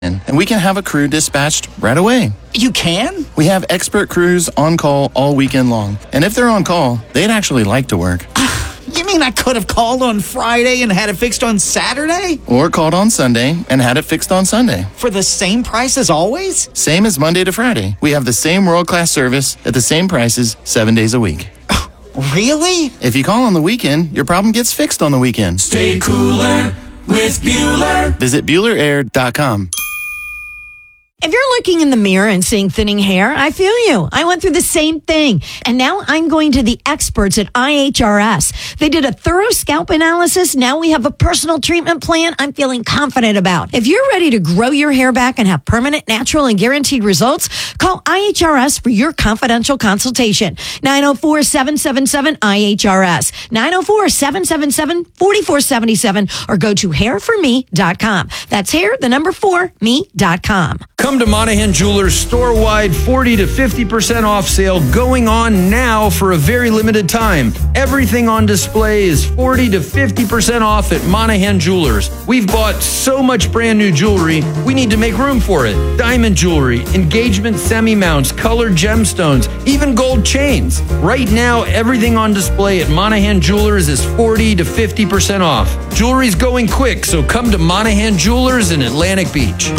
and we can have a crew dispatched right away. You can? We have expert crews on call all weekend long. And if they're on call, they'd actually like to work. You mean I could have called on Friday and had it fixed on Saturday? Or called on Sunday and had it fixed on Sunday. For the same price as always? Same as Monday to Friday. We have the same world-class service at the same prices 7 days a week. Really? If you call on the weekend, your problem gets fixed on the weekend. Stay cooler with Bueller. Visit BuellerAir.com. If you're looking in the mirror and seeing thinning hair, I feel you. I went through the same thing. And now I'm going to the experts at IHRS. They did a thorough scalp analysis. Now we have a personal treatment plan I'm feeling confident about. If you're ready to grow your hair back and have permanent, natural, and guaranteed results, call IHRS for your confidential consultation. 904-777-IHRS. 904-777-4477 or go to hairforme.com. That's hair4me.com. Come to Monahan Jewelers store-wide 40 to 50% off sale going on now for a very limited time. Everything on display is 40 to 50% off at Monahan Jewelers. We've bought so much brand new jewelry, we need to make room for it. Diamond jewelry, engagement semi-mounts, colored gemstones, even gold chains. Right now, everything on display at Monahan Jewelers is 40 to 50% off. Jewelry's going quick, so come to Monahan Jewelers in Atlantic Beach.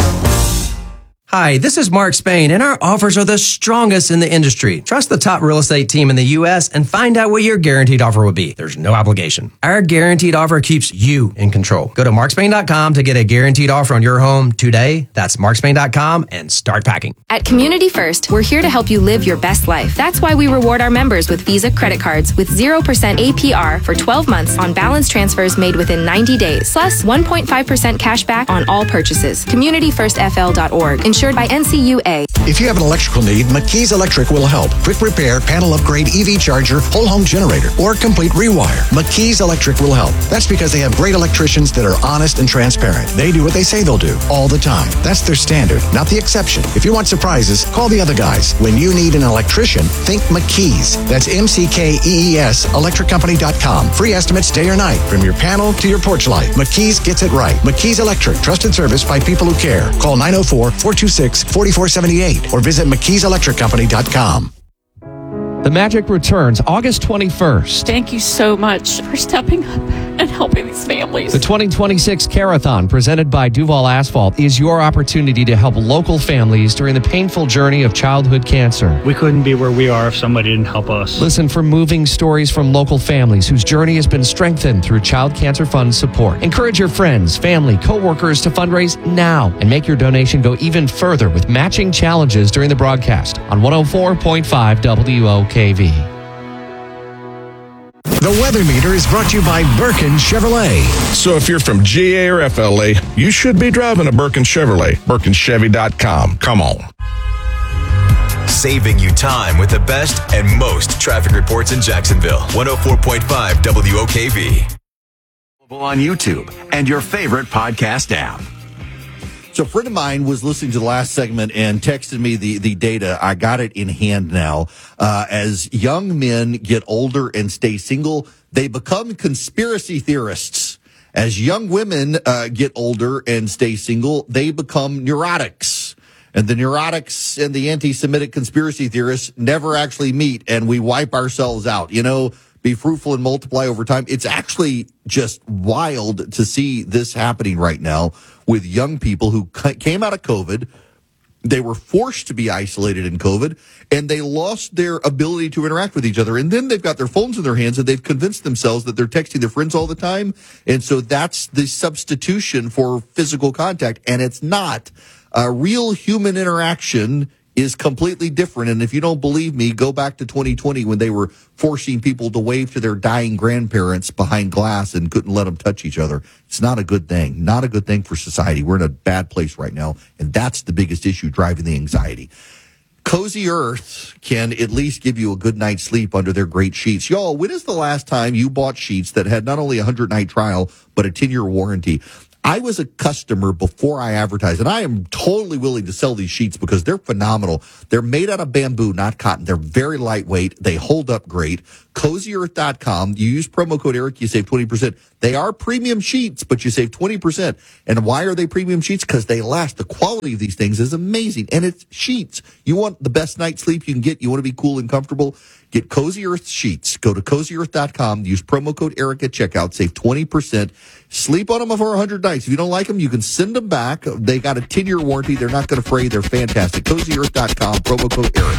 Hi, this is Mark Spain, and our offers are the strongest in the industry. Trust the top real estate team in the U.S. and find out what your guaranteed offer will be. There's no obligation. Our guaranteed offer keeps you in control. Go to markspain.com to get a guaranteed offer on your home today. That's markspain.com and start packing. At Community First, we're here to help you live your best life. That's why we reward our members with Visa credit cards with 0% APR for 12 months on balance transfers made within 90 days, plus 1.5% cash back on all purchases. CommunityFirstFL.org. Insured by NCUA. If you have an electrical need, McKee's Electric will help. Quick repair, panel upgrade, EV charger, whole home generator, or complete rewire. McKee's Electric will help. That's because they have great electricians that are honest and transparent. They do what they say they'll do all the time. That's their standard, not the exception. If you want surprises, call the other guys. When you need an electrician, think McKee's. That's MCKEES, electriccompany.com. Free estimates day or night, from your panel to your porch light. McKee's gets it right. McKee's Electric, trusted service by people who care. Call 904-426-4478 or visit McKee'sElectricCompany.com. The Magic returns August 21st. Thank you so much for stepping up and helping these families. The 2026 Carathon, presented by Duval Asphalt, is your opportunity to help local families during the painful journey of childhood cancer. We couldn't be where we are if somebody didn't help us. Listen for moving stories from local families whose journey has been strengthened through Child Cancer Fund support. Encourage your friends, family, co-workers to fundraise now and make your donation go even further with matching challenges during the broadcast on 104.5 WOKV. The Weather Meter is brought to you by Birkin Chevrolet. So if you're from GA or FLA, you should be driving a Birkin Chevrolet. BirkinChevy.com. Come on. Saving you time with the best and most traffic reports in Jacksonville. 104.5 WOKV. On YouTube and your favorite podcast app. So a friend of mine was listening to the last segment and texted me the data. I got it in hand now. As young men get older and stay single, they become conspiracy theorists. As young women get older and stay single, they become neurotics. And the neurotics and the anti-Semitic conspiracy theorists never actually meet, and we wipe ourselves out. You know, be fruitful and multiply over time. It's actually just wild to see this happening right now with young people who came out of COVID. They were forced to be isolated in COVID, and they lost their ability to interact with each other. And then they've got their phones in their hands, and they've convinced themselves that they're texting their friends all the time. And so that's the substitution for physical contact, and it's not. Real human interaction is completely different. And if you don't believe me, go back to 2020 when they were forcing people to wave to their dying grandparents behind glass and couldn't let them touch each other. It's not a good thing. Not a good thing for society. We're in a bad place right now, and that's the biggest issue driving the anxiety. Cozy Earth can at least give you a good night's sleep under their great sheets. Y'all, when is the last time you bought sheets that had not only a 100-night trial, but a 10-year warranty? I was a customer before I advertised, and I am totally willing to sell these sheets because they're phenomenal. They're made out of bamboo, not cotton. They're very lightweight. They hold up great. CozyEarth.com. You use promo code Eric, you save 20%. They are premium sheets, but you save 20%. And why are they premium sheets? Because they last. The quality of these things is amazing, and it's sheets. You want the best night's sleep you can get. You want to be cool and comfortable. Get Cozy Earth sheets. Go to CozyEarth.com. Use promo code Eric at checkout. Save 20%. Sleep on them for 100 nights. If you don't like them, you can send them back. They got a 10-year warranty. They're not going to fray. They're fantastic. CozyEarth.com. Promo code Eric.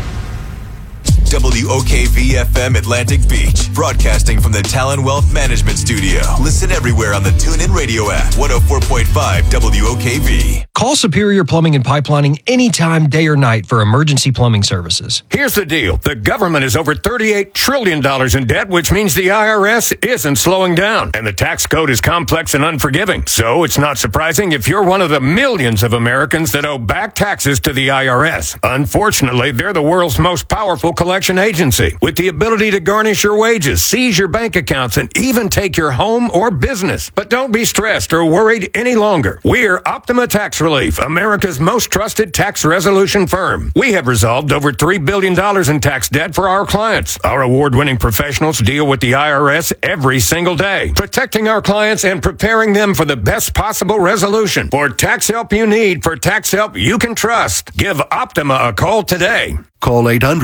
WOKV-FM Atlantic Beach, broadcasting from the Talon Wealth Management Studio. Listen everywhere on the TuneIn Radio app. 104.5 WOKV. Call Superior Plumbing and Pipelining anytime, day or night for emergency plumbing services. Here's the deal. The government is over $38 trillion in debt, which means the IRS isn't slowing down. And the tax code is complex and unforgiving. So it's not surprising if you're one of the millions of Americans that owe back taxes to the IRS. Unfortunately, they're the world's most powerful collection agency with the ability to garnish your wages, seize your bank accounts, and even take your home or business. But don't be stressed or worried any longer. We're Optima Tax Relief, America's most trusted tax resolution firm. We have resolved over $3 billion in tax debt for our clients. Our award-winning professionals deal with the IRS every single day, protecting our clients and preparing them for the best possible resolution. For tax help you need, for tax help you can trust, give Optima a call today. Call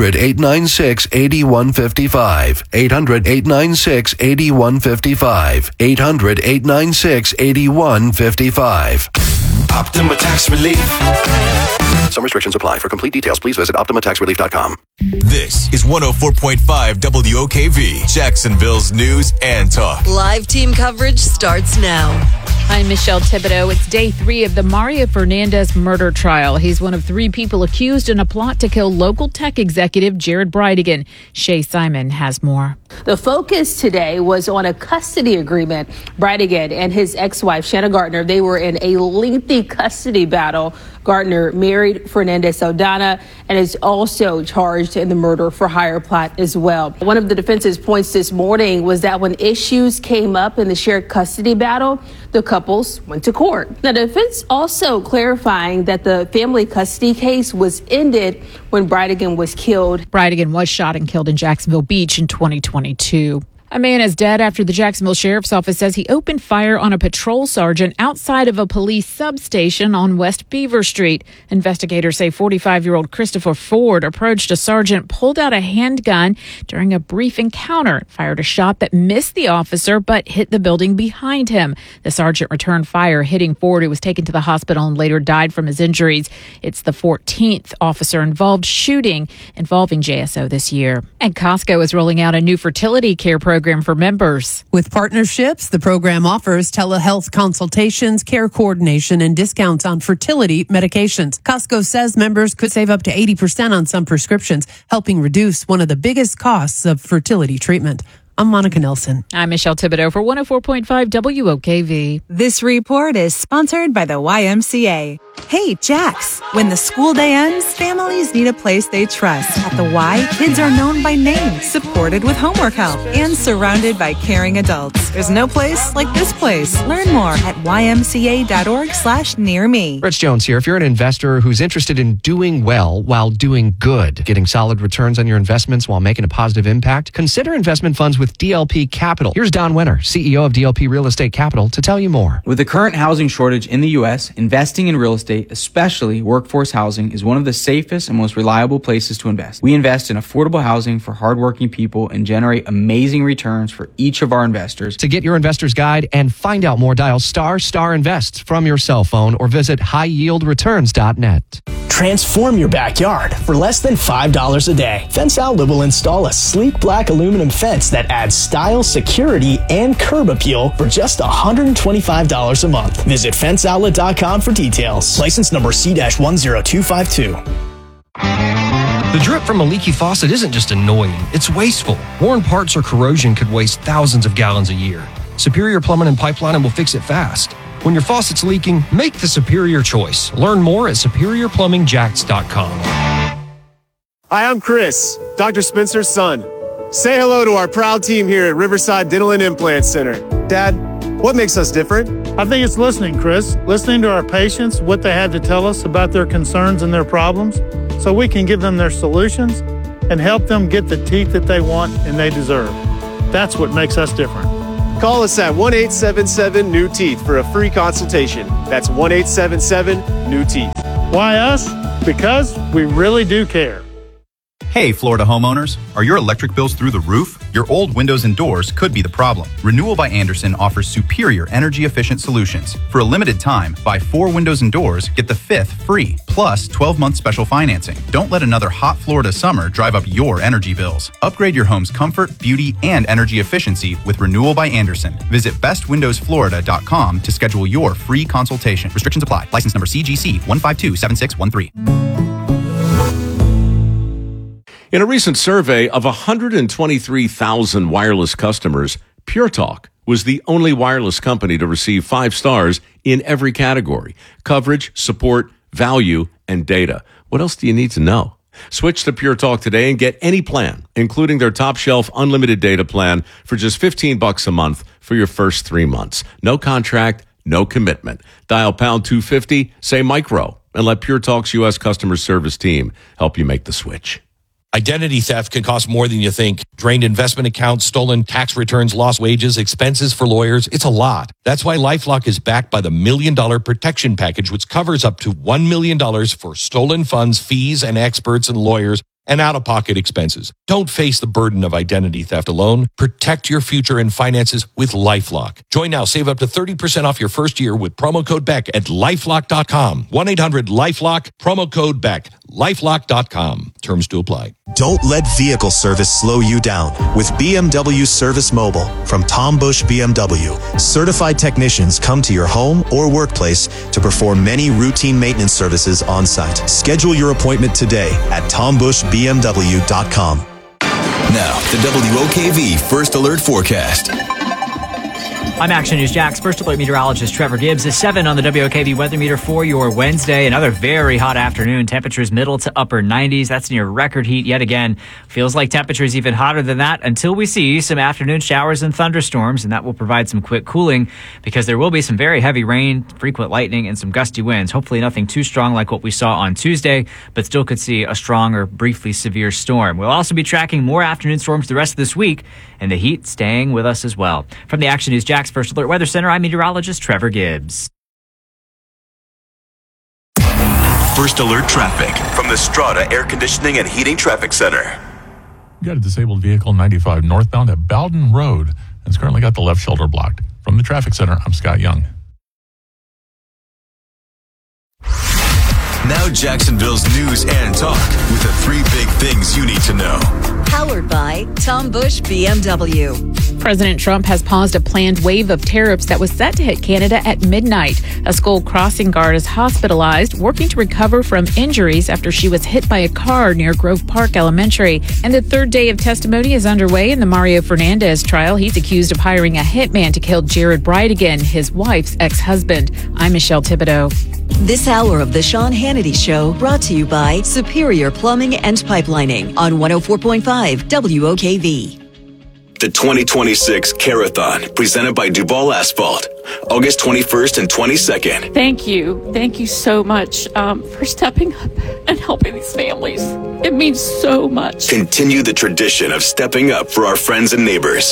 800-896-8155. 800-896-8155. 800-896-8155. Optima Tax Relief. Some restrictions apply. For complete details, please visit OptimaTaxRelief.com. This is 104.5 WOKV, Jacksonville's news and talk. Live team coverage starts now. I'm Michelle Thibodeau. It's day 3 of the Mario Fernandez murder trial. He's one of 3 people accused in a plot to kill local tech executive Jared Bridegan. Shay Simon has more. The focus today was on a custody agreement. Bridegan and his ex-wife, Shanna Gardner, they were in a lengthy custody battle. Gardner married Fernandez Saldana and is also charged in the murder for hire plot as well. One of the defense's points this morning was that when issues came up in the shared custody battle, the couples went to court. Now, the defense also clarifying that the family custody case was ended when Bridegan was killed. Bridegan was shot and killed in Jacksonville Beach in 2022. A man is dead after the Jacksonville Sheriff's Office says he opened fire on a patrol sergeant outside of a police substation on West Beaver Street. Investigators say 45-year-old Christopher Ford approached a sergeant, pulled out a handgun during a brief encounter, fired a shot that missed the officer but hit the building behind him. The sergeant returned fire, hitting Ford, who was taken to the hospital and later died from his injuries. It's the 14th officer-involved shooting involving JSO this year. And Costco is rolling out a new fertility care program for members. With partnerships, the program offers telehealth consultations, care coordination, and discounts on fertility medications. Costco says members could save up to 80% on some prescriptions, helping reduce one of the biggest costs of fertility treatment. I'm Monica Nelson. I'm Michelle Thibodeau for 104.5 WOKV. This report is sponsored by the YMCA. Hey, Jax, when the school day ends, families need a place they trust. At the Y, kids are known by name, supported with homework help, and surrounded by caring adults. There's no place like this place. Learn more at ymca.org/nearme. Rich Jones here. If you're an investor who's interested in doing well while doing good, getting solid returns on your investments while making a positive impact, consider investment funds with DLP Capital. Here's Don Winter, CEO of DLP Real Estate Capital, to tell you more. With the current housing shortage in the U.S., investing in real estate, especially workforce housing, is one of the safest and most reliable places to invest. We invest in affordable housing for hardworking people and generate amazing returns for each of our investors. To get your investor's guide and find out more, dial ** invest from your cell phone or visit highyieldreturns.net. Transform your backyard for less than $5 a day. Fence Outlet will install a sleek black aluminum fence that adds style, security, and curb appeal for just $125 a month. Visit fenceoutlet.com for details. License number C-10252. The drip from a leaky faucet isn't just annoying, it's wasteful. Worn parts or corrosion could waste thousands of gallons a year. Superior Plumbing and Pipelining will fix it fast. When your faucet's leaking, make the superior choice. Learn more at superiorplumbingjax.com. Hi, I'm Chris, Dr. Spencer's son. Say hello to our proud team here at Riverside Dental and Implant Center. Dad, What makes us different? I think it's listening, Chris. Listening to our patients, what they had to tell us about their concerns and their problems, so we can give them their solutions and help them get the teeth that they want and they deserve. That's what makes us different. Call us at 1-877-NEW-TEETH for a free consultation. That's 1-877-NEW-TEETH. Why us? Because we really do care. Hey, Florida homeowners. Are your electric bills through the roof? Your old windows and doors could be the problem. Renewal by Andersen offers superior energy-efficient solutions. For a limited time, buy 4 windows and doors, get the 5th free, plus 12-month special financing. Don't let another hot Florida summer drive up your energy bills. Upgrade your home's comfort, beauty, and energy efficiency with Renewal by Andersen. Visit bestwindowsflorida.com to schedule your free consultation. Restrictions apply. License number CGC 1527613. In a recent survey of 123,000 wireless customers, Pure Talk was the only wireless company to receive 5 stars in every category: coverage, support, value, and data. What else do you need to know? Switch to Pure Talk today and get any plan, including their top shelf unlimited data plan for just $15 a month for your first 3 months. No contract, no commitment. Dial pound 250, say micro, and let Pure Talk's U.S. customer service team help you make the switch. Identity theft can cost more than you think. Drained investment accounts, stolen tax returns, lost wages, expenses for lawyers. It's a lot. That's why LifeLock is backed by the $1 Million Protection Package, which covers up to $1 million for stolen funds, fees, and experts and lawyers, and out-of-pocket expenses. Don't face the burden of identity theft alone. Protect your future and finances with LifeLock. Join now. Save up to 30% off your first year with promo code BECK at LifeLock.com. 1-800-LifeLock, promo code BECK. LifeLock.com. Terms to apply. Don't let vehicle service slow you down with BMW Service Mobile from Tom Bush BMW. Certified technicians come to your home or workplace to perform many routine maintenance services on site. Schedule your appointment today at TomBushBMW.com. Now, the WOKV First Alert Forecast. I'm Action News Jax First Alert meteorologist Trevor Gibbs. It's 7 on the WOKV weather meter for your Wednesday. Another very hot afternoon. Temperatures middle to upper 90s. That's near record heat yet again. Feels like temperatures even hotter than that until we see some afternoon showers and thunderstorms, and that will provide some quick cooling because there will be some very heavy rain, frequent lightning, and some gusty winds. Hopefully nothing too strong like what we saw on Tuesday, but still could see a strong or briefly severe storm. We'll also be tracking more afternoon storms the rest of this week, and the heat staying with us as well. From the Action News Jax First Alert Weather Center, I'm meteorologist Trevor Gibbs. First Alert Traffic from the Strata Air Conditioning and Heating Traffic Center. You got a disabled vehicle 95 northbound at Bowden Road. It's currently got the left shoulder blocked. From the Traffic Center, I'm Scott Young. Now Jacksonville's news and talk with the 3 big things you need to know. Powered by Tom Bush BMW. President Trump has paused a planned wave of tariffs that was set to hit Canada at midnight. A school crossing guard is hospitalized, working to recover from injuries after she was hit by a car near Grove Park Elementary. And the 3rd day of testimony is underway in the Mario Fernandez trial. He's accused of hiring a hitman to kill Jared Bridegan, his wife's ex-husband. I'm Michelle Thibodeau. This hour of the Sean Hannity Show brought to you by Superior Plumbing and Pipelining on 104.5 WOKV. The 2026 Carathon, presented by Duval Asphalt, August 21st and 22nd. Thank you. Thank you so much for stepping up and helping these families. It means so much. Continue the tradition of stepping up for our friends and neighbors.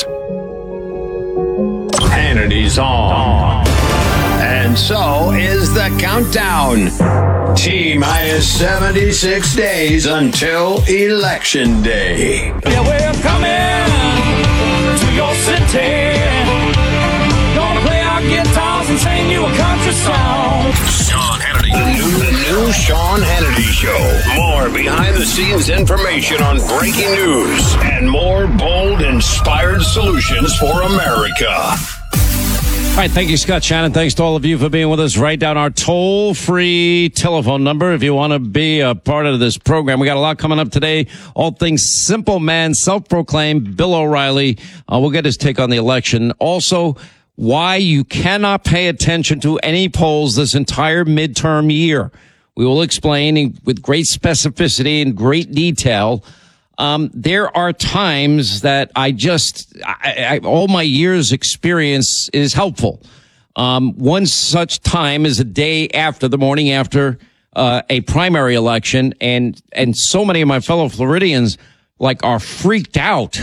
Hannity's on. And so is the countdown. T-minus 76 days until Election Day. Yeah, we're coming to your city. Gonna play our guitars and sing you a country song. Sean Hannity. The new Sean Hannity Show. More behind-the-scenes information on breaking news and more bold, inspired solutions for America. All right, thank you, Scott Shannon. Thanks to all of you for being with us. Write down our toll-free telephone number if you want to be a part of this program. We got a lot coming up today. All things simple man, self-proclaimed Bill O'Reilly. We'll get his take on the election. Also, why you cannot pay attention to any polls this entire midterm year. We will explain with great specificity and great detail There are times that all my years' experience is helpful. One such time is the morning after a primary election, and so many of my fellow Floridians are freaked out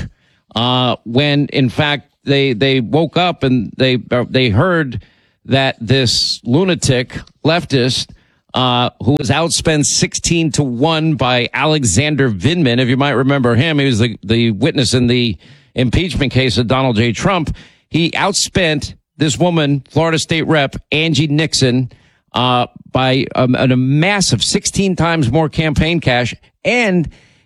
when in fact they woke up and they heard that this lunatic leftist who was outspent 16-1 by Alexander Vindman. If you might remember him, he was the witness in the impeachment case of Donald J. Trump. He outspent this woman, Florida State Rep Angie Nixon, by a massive 16 times more campaign cash, and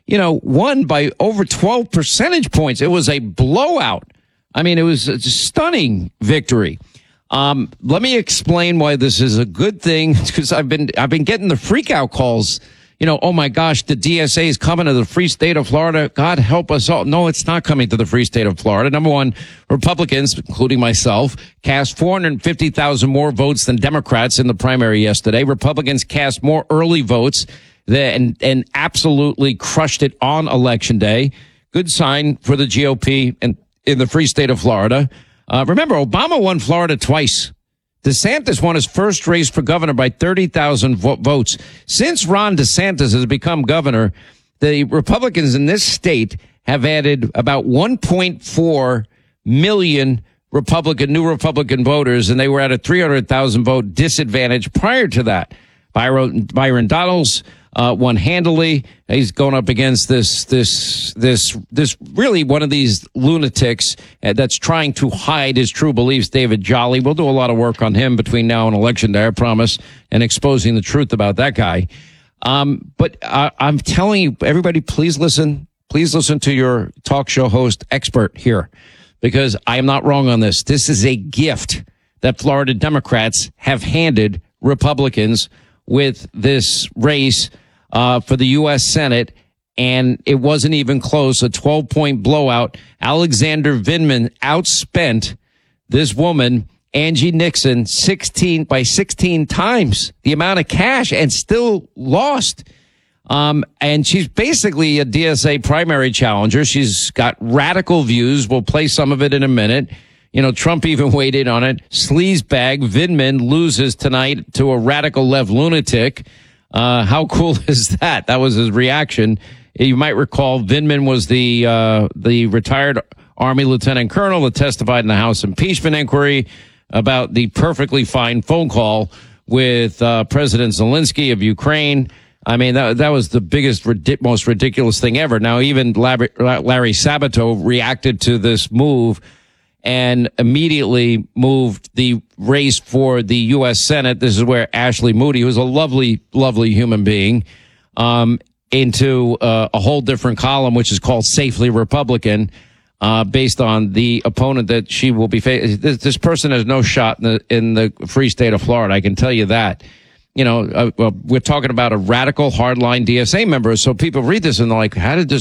won by over 12 percentage points. It was a blowout. I mean, it was a stunning victory. Let me explain why this is a good thing, because I've been getting the freak out calls. Oh my gosh, the DSA is coming to the free state of Florida. God help us all. No, it's not coming to the free state of Florida. Number one, Republicans, including myself, cast 450,000 more votes than Democrats in the primary yesterday. Republicans cast more early votes and absolutely crushed it on election day. Good sign for the GOP and in the free state of Florida. Remember, Obama won Florida twice. DeSantis won his first race for governor by 30,000 votes. Since Ron DeSantis has become governor, the Republicans in this state have added about 1.4 million new Republican voters, and they were at a 300,000 vote disadvantage prior to that. Byron Donalds won handily. He's going up against this really one of these lunatics that's trying to hide his true beliefs, David Jolly. We'll do a lot of work on him between now and election day, I promise, and exposing the truth about that guy. But I'm telling you, everybody, please listen to your talk show host expert here, because I am not wrong on this. This is a gift that Florida Democrats have handed Republicans with this race for the U.S. Senate, and it wasn't even close, a 12-point blowout. Alexander Vindman outspent this woman, Angie Nixon, 16 times the amount of cash, and still lost. And she's basically a DSA primary challenger. She's got radical views. We'll play some of it in a minute. Trump even weighed in on it. Sleazebag Vindman loses tonight to a radical left lunatic. How cool is that? That was his reaction. You might recall Vindman was the retired Army lieutenant colonel that testified in the House impeachment inquiry about the perfectly fine phone call with President Zelensky of Ukraine. I mean, that was the biggest, most ridiculous thing ever. Now, even Larry Sabato reacted to this move and immediately moved the race for the U.S. Senate. This is where Ashley Moody, who's a lovely, lovely human being, into a whole different column, which is called Safely Republican, based on the opponent that she will be facing. This person has no shot in the free state of Florida. I can tell you that. We're talking about a radical hardline DSA member. So people read this and they're like, how did the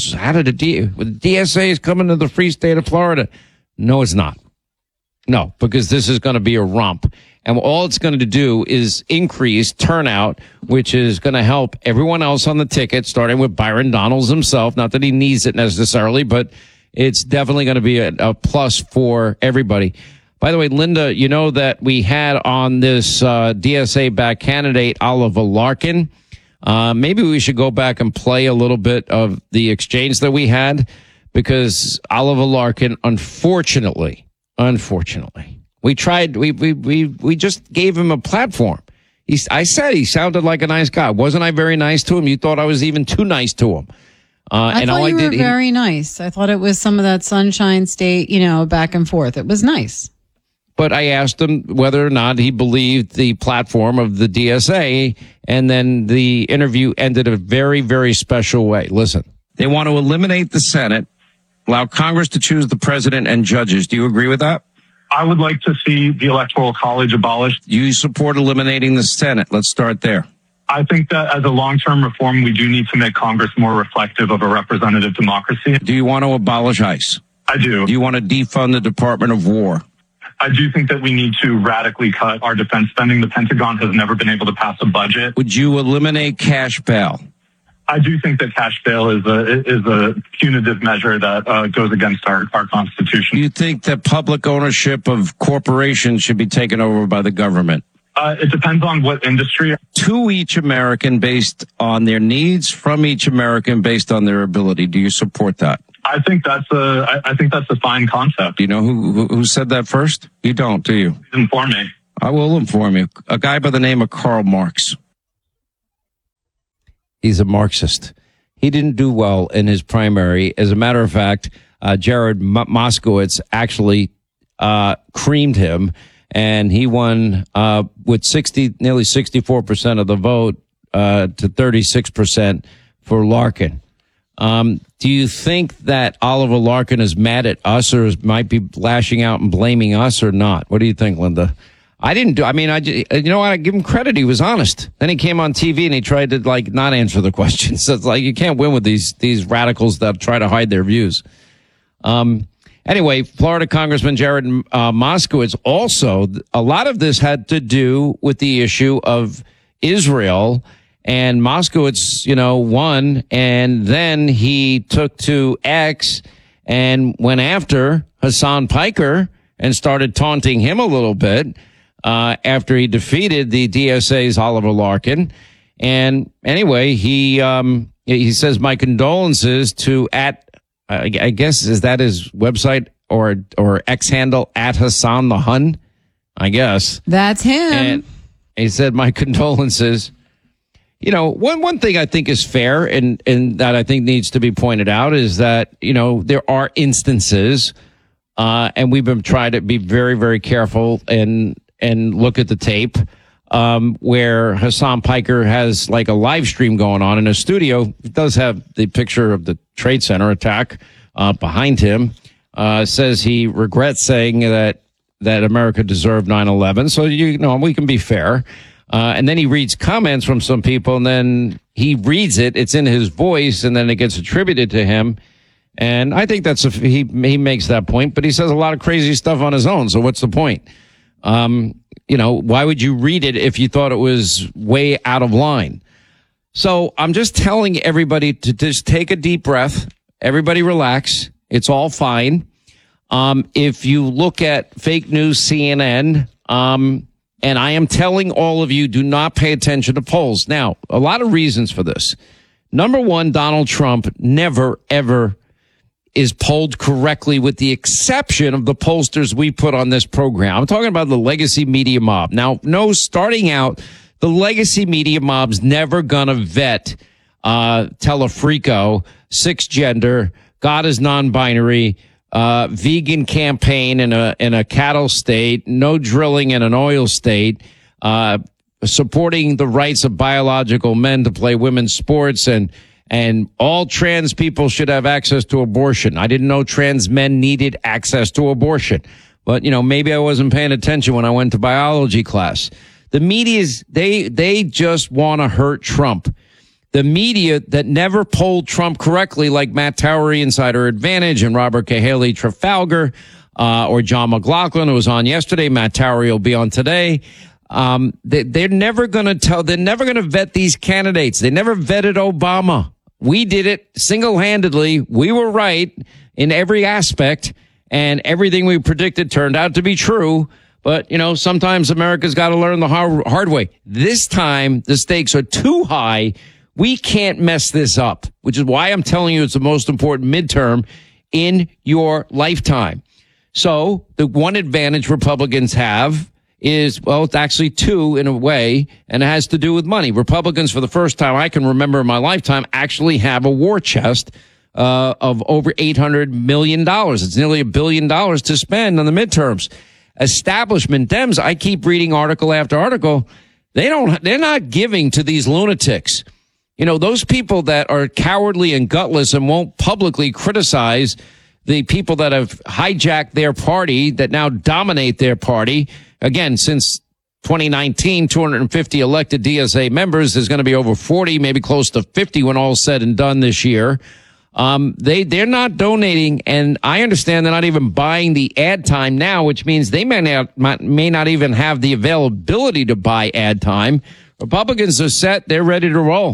DSA is coming to the free state of Florida? No, it's not. No, because this is going to be a romp. And all it's going to do is increase turnout, which is going to help everyone else on the ticket, starting with Byron Donalds himself. Not that he needs it necessarily, but it's definitely going to be a plus for everybody. By the way, Linda, you know that we had on this DSA-backed candidate, Oliver Larkin. Maybe we should go back and play a little bit of the exchange that we had, because Oliver Larkin, unfortunately, we tried, we just gave him a platform. I said he sounded like a nice guy. Wasn't I very nice to him? You thought I was even too nice to him. I thought you were very nice. I thought it was some of that Sunshine State, back and forth. It was nice. But I asked him whether or not he believed the platform of the DSA, and then the interview ended a very, very special way. Listen, they want to eliminate the Senate, allow Congress to choose the president and judges. Do you agree with that? I would like to see the Electoral College abolished. You support eliminating the Senate. Let's start there. I think that as a long-term reform, we do need to make Congress more reflective of a representative democracy. Do you want to abolish ICE? I do. Do you want to defund the Department of War? I do think that we need to radically cut our defense spending. The Pentagon has never been able to pass a budget. Would you eliminate cash bail? I do think that cash bail is a punitive measure that goes against our Constitution. Do you think that public ownership of corporations should be taken over by the government? It depends on what industry. To each American based on their needs, from each American based on their ability. Do you support that? I think that's a fine concept. Do you know who said that first? You don't, do you? Inform me. I will inform you. A guy by the name of Karl Marx. He's a Marxist. He didn't do well in his primary. As a matter of fact, Jared Moskowitz actually creamed him, and he won with nearly 64% of the vote to 36% for Larkin. Do you think that Oliver Larkin is mad at us, or might be lashing out and blaming us, or not? What do you think, Linda? I didn't do. I mean, you know what? I give him credit. He was honest. Then he came on TV and he tried to not answer the questions. So it's like you can't win with these radicals that try to hide their views. Anyway, Florida Congressman Jared Moskowitz also, a lot of this had to do with the issue of Israel, and Moskowitz, won, and then he took to X and went after Hassan Piker and started taunting him a little bit. After he defeated the DSA's Oliver Larkin. And anyway, he says, my condolences to I guess, is that his website or X handle, at Hassan the Hun? I guess. That's him. And he said, my condolences. One thing I think is fair and that I think needs to be pointed out is that, there are instances, and we've been trying to be very, very careful and look at the tape, where Hassan Piker has like a live stream going on in a studio. It does have the picture of the Trade Center attack behind him. Says he regrets saying that America deserved 9/11. So, we can be fair. And then he reads comments from some people, and then he reads it. It's in his voice, and then it gets attributed to him. And I think he makes that point, but he says a lot of crazy stuff on his own. So what's the point? Why would you read it if you thought it was way out of line? So I'm just telling everybody to just take a deep breath. Everybody relax. It's all fine. If you look at fake news CNN, and I am telling all of you, do not pay attention to polls. Now, a lot of reasons for this. Number one, Donald Trump never, ever is polled correctly, with the exception of the pollsters we put on this program. I'm talking about the legacy media mob. Now, starting out, the legacy media mob's never gonna vet Telefrico, 6-gender, God is non-binary, vegan campaign in a cattle state, no drilling in an oil state, supporting the rights of biological men to play women's sports, and all trans people should have access to abortion. I didn't know trans men needed access to abortion. But, maybe I wasn't paying attention when I went to biology class. The media's, they just want to hurt Trump. The media that never polled Trump correctly, like Matt Towery, Insider Advantage, and Robert Cahaly, Trafalgar, or John McLaughlin, who was on yesterday. Matt Towery will be on today. They're never going to vet these candidates. They never vetted Obama. We did it single-handedly. We were right in every aspect, and everything we predicted turned out to be true. But, sometimes America's got to learn the hard way. This time, the stakes are too high. We can't mess this up, which is why I'm telling you it's the most important midterm in your lifetime. So the one advantage Republicans have is, it's actually two in a way, and it has to do with money. Republicans, for the first time I can remember in my lifetime, actually have a war chest of over $800 million. It's nearly $1 billion to spend on the midterms. Establishment Dems, I keep reading article after article, they're not giving to these lunatics. Those people that are cowardly and gutless and won't publicly criticize the people that have hijacked their party, that now dominate their party. Again, since 2019, 250 elected DSA members. There's going to be over 40, maybe close to 50 when all's said and done this year. They're not donating, and I understand they're not even buying the ad time now, which means they may not even have the availability to buy ad time. Republicans are set. They're ready to roll.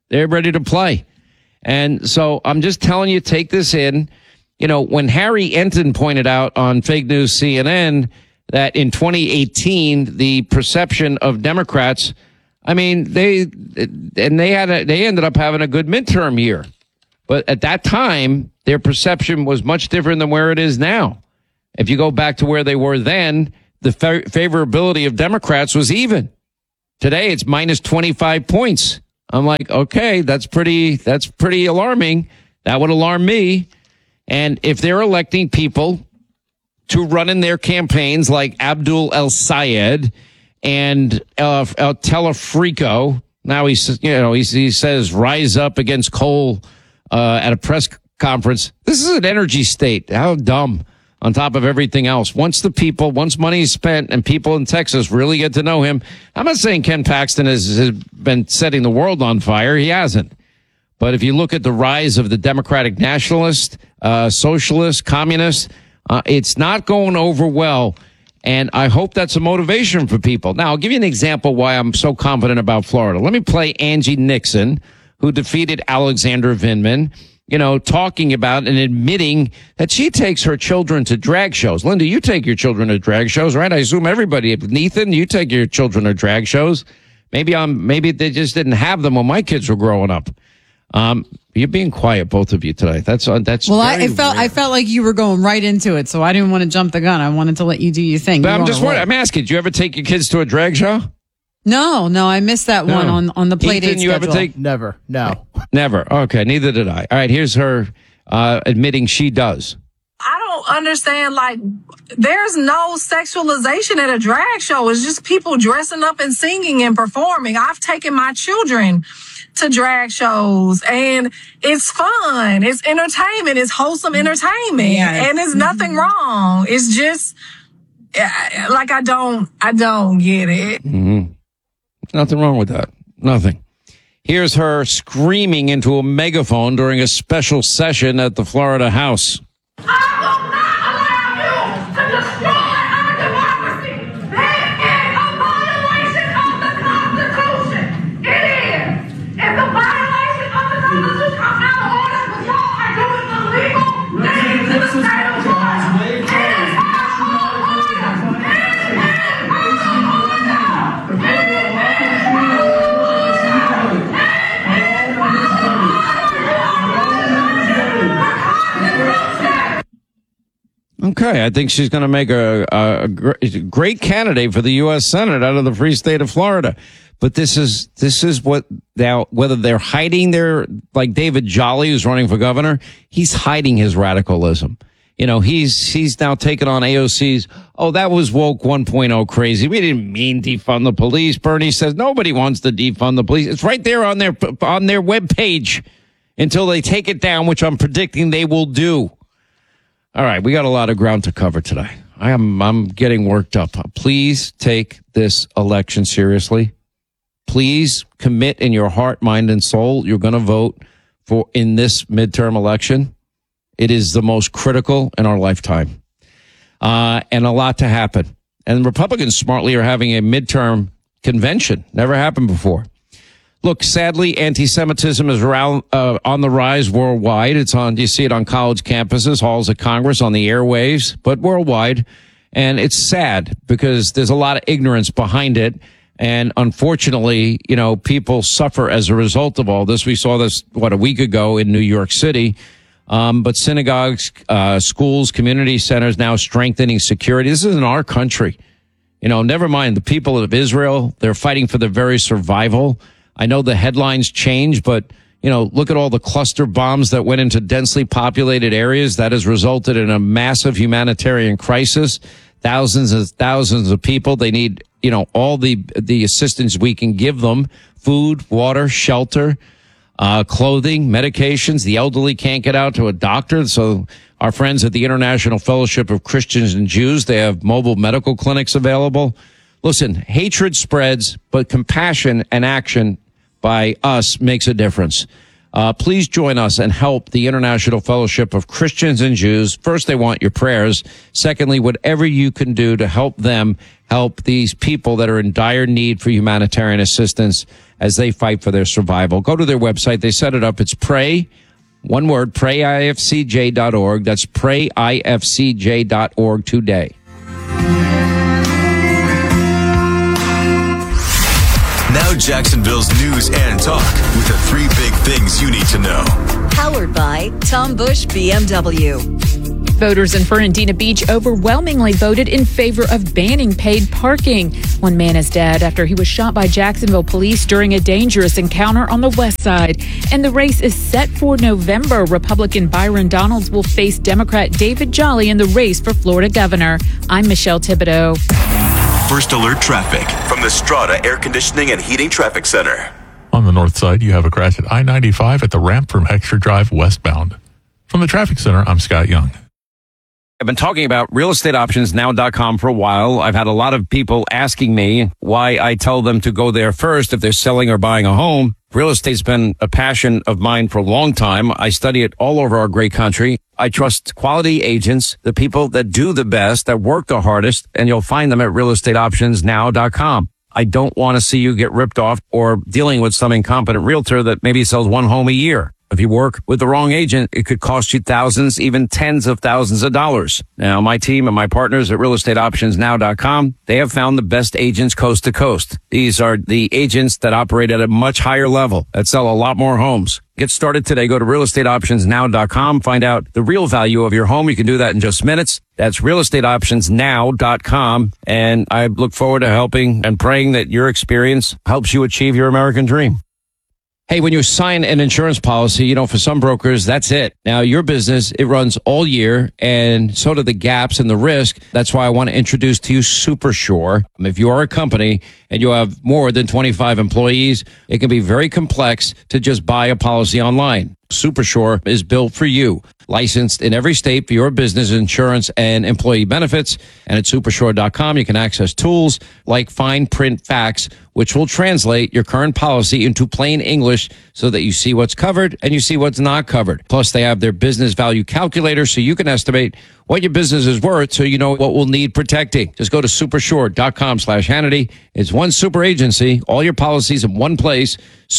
They're ready to play. And so I'm just telling you, take this in. You know, when Harry Enton pointed out on Fake News CNN that in 2018, the perception of Democrats, I mean, they ended up having a good midterm year. But at that time, their perception was much different than where it is now. If you go back to where they were then, the favorability of Democrats was even. Today, it's minus 25 points. I'm like, okay, that's pretty alarming. That would alarm me. And if they're electing people to run in their campaigns like Abdul El Sayed and El Telefrico, now he says rise up against coal at a press conference. This is an energy state. How dumb. On top of everything else, once money is spent and people in Texas really get to know him, I'm not saying Ken Paxton has been setting the world on fire. He hasn't. But if you look at the rise of the Democratic nationalist, socialist, communist, it's not going over well. And I hope that's a motivation for people. Now, I'll give you an example why I'm so confident about Florida. Let me play Angie Nixon, who defeated Alexander Vindman, talking about and admitting that she takes her children to drag shows. Linda, you take your children to drag shows, right? I assume everybody. Nathan, you take your children to drag shows. Maybe they just didn't have them when my kids were growing up. You're being quiet, both of you today. That's. Well, I felt like you were going right into it, so I didn't want to jump the gun. I wanted to let you do your thing. But I'm just worried. I'm asking, do you ever take your kids to a drag show? No, I missed that one on the play date schedule. You ever take? Never. No. Never. Okay, neither did I. All right, here's her admitting she does. I don't understand, there's no sexualization at a drag show. It's just people dressing up and singing and performing. I've taken my children to drag shows, and it's fun. It's entertainment. It's wholesome entertainment. Yes. And there's nothing wrong. It's just, I don't get it. Mm-hmm. Nothing wrong with that. Nothing. Here's her screaming into a megaphone during a special session at the Florida House. Okay, I think she's going to make a great candidate for the U.S. Senate out of the free state of Florida. But this is what now, whether they're hiding like David Jolly, who's running for governor, he's hiding his radicalism. He's now taken on AOC's, that was woke 1.0 crazy. We didn't mean defund the police. Bernie says nobody wants to defund the police. It's right there on their webpage until they take it down, which I'm predicting they will do. All right, we got a lot of ground to cover today. I'm getting worked up. Please take this election seriously. Please commit in your heart, mind, and soul. You're going to vote in this midterm election. It is the most critical in our lifetime. And a lot to happen. And Republicans smartly are having a midterm convention. Never happened before. Look, sadly, anti-Semitism is around, on the rise worldwide. You see it on college campuses, halls of Congress, on the airwaves, but worldwide. And it's sad because there's a lot of ignorance behind it. And unfortunately, people suffer as a result of all this. We saw this, a week ago in New York City. But synagogues, schools, community centers now strengthening security. This is in our country. Never mind the people of Israel. They're fighting for their very survival. I know the headlines change, but, look at all the cluster bombs that went into densely populated areas. That has resulted in a massive humanitarian crisis. Thousands of people. They need, all the assistance we can give them. Food, water, shelter, clothing, medications. The elderly can't get out to a doctor. So our friends at the International Fellowship of Christians and Jews, they have mobile medical clinics available. Listen, hatred spreads, but compassion and action by us makes a difference. Please join us and help the International Fellowship of Christians and Jews. First, they want your prayers. Secondly, whatever you can do to help them, help these people that are in dire need for humanitarian assistance as they fight for their survival. Go to their website. They set it up. It's pray, one word, prayifcj.org. That's prayifcj.org today. Now Jacksonville's news and talk with the 3 big things you need to know. Powered by Tom Bush BMW. Voters in Fernandina Beach overwhelmingly voted in favor of banning paid parking. One man is dead after he was shot by Jacksonville police during a dangerous encounter on the west side. And the race is set for November. Republican Byron Donalds will face Democrat David Jolly in the race for Florida governor. I'm Michelle Thibodeau. First alert traffic from the Strata Air Conditioning and Heating Traffic Center. On the north side, you have a crash at I-95 at the ramp from Heckscher Drive westbound. From the traffic center, I'm Scott Young. I've been talking about realestateoptionsnow.com for a while. I've had a lot of people asking me why I tell them to go there first if they're selling or buying a home. Real estate's been a passion of mine for a long time. I study it all over our great country. I trust quality agents, the people that do the best, that work the hardest, and you'll find them at realestateoptionsnow.com. I don't want to see you get ripped off or dealing with some incompetent realtor that maybe sells one home a year. If you work with the wrong agent, it could cost you thousands, even tens of thousands of dollars. Now, my team and my partners at realestateoptionsnow.com, they have found the best agents coast to coast. These are the agents that operate at a much higher level, that sell a lot more homes. Get started today. Go to realestateoptionsnow.com. Find out the real value of your home. You can do that in just minutes. That's realestateoptionsnow.com. And I look forward to helping and praying that your experience helps you achieve your American dream. Hey, when you sign an insurance policy, for some brokers, that's it. Now, your business, it runs all year, and so do the gaps and the risk. That's why I want to introduce to you SuperSure. If you are a company and you have more than 25 employees, it can be very complex to just buy a policy online. SuperSure is built for you. Licensed in every state for your business insurance and employee benefits. And at supersure.com, you can access tools like fine print facts, which will translate your current policy into plain English so that you see what's covered and you see what's not covered. Plus, they have their business value calculator so you can estimate what your business is worth so you know what will need protecting. Just go to supersure.com/Hannity. It's one super agency, all your policies in one place.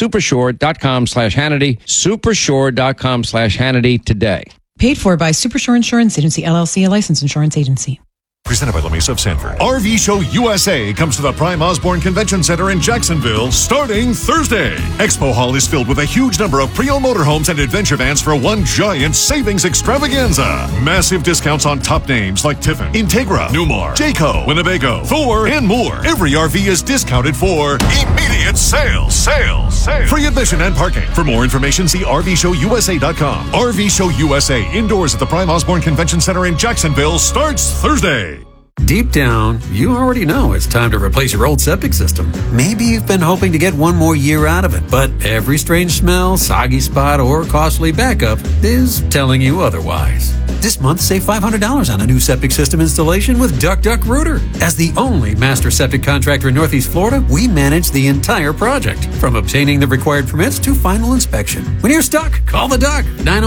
Supersure.com/Hannity. Supersure.com/Hannity today. Paid for by Supersure Insurance Agency, LLC, a licensed insurance agency. Presented by LeMay of Sanford. RV Show USA comes to the Prime Osborne Convention Center in Jacksonville starting Thursday. Expo Hall is filled with a huge number of pre-owned motorhomes and adventure vans for one giant savings extravaganza. Massive discounts on top names like Tiffin, Integra, Newmar, Jayco, Winnebago, Thor, and more. Every RV is discounted for immediate sales. Free admission and parking. For more information, see RVShowUSA.com. RV Show USA indoors at the Prime Osborne Convention Center in Jacksonville starts Thursday. Deep down, you already know it's time to replace your old septic system. Maybe you've been hoping to get one more year out of it, but every strange smell, soggy spot, or costly backup is telling you otherwise. This month, save $500 on a new septic system installation with Duck Duck Rooter. As the only master septic contractor in Northeast Florida, we manage the entire project, from obtaining the required permits to final inspection. When you're stuck, call the Duck,